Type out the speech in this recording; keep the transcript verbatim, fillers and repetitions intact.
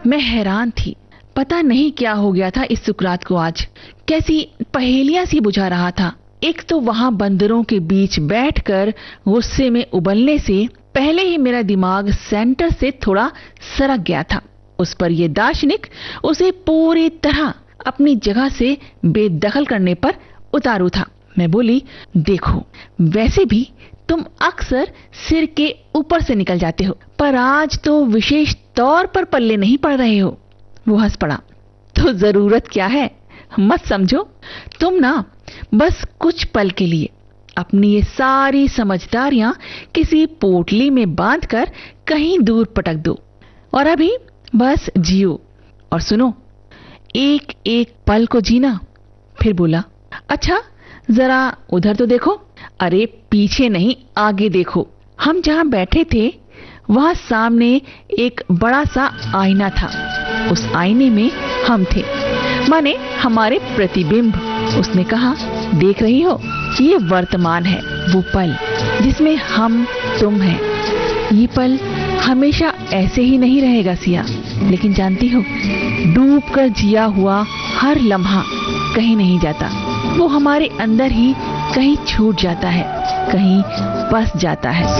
मैं हैरान थी। पता नहीं क्या हो गया था इस सुकरात को आज, कैसी पहेलियां सी बुझा रहा था। एक तो वहां बंदरों के बीच बैठकर गुस्से में उबलने से पहले ही मेरा दिमाग सेंटर से थोड़ा सरक गया था। उस पर ये दार्शनिक उसे पूरी तरह अपनी जगह से बेदखल करने पर उतारू था। मैं बोली, देखो वैसे भी तुम अक्सर सिर के ऊपर से निकल जाते हो, पर आज तो विशेष तौर पर पल्ले नहीं पड़ रहे हो। वो हंस पड़ा। तो जरूरत क्या है, मत समझो। तुम ना बस कुछ पल के लिए अपनी ये सारी समझदारियां किसी पोटली में बांधकर कहीं दूर पटक दो और अभी बस जियो और सुनो, एक एक पल को जीना। फिर बोला, अच्छा जरा उधर तो देखो। अरे पीछे नहीं, आगे देखो। हम जहां बैठे थे वहां सामने एक बड़ा सा आईना था। उस आईने में हम थे, माने हमारे प्रतिबिंब। उसने कहा, देख रही हो, ये वर्तमान है, वो पल जिसमें हम तुम हैं। ये पल हमेशा ऐसे ही नहीं रहेगा सिया, लेकिन जानती हो, डूब कर जिया हुआ हर लम्हा कहीं नहीं जाता। वो हमारे अंदर ही कहीं छूट जाता है, कहीं बस जाता है।